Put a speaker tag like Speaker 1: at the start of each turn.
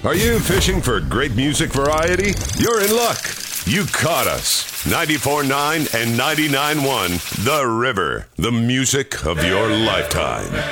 Speaker 1: Are you fishing for great music variety? You're in luck. You caught us. 94.9 and 99.1 The River. The music of your lifetime.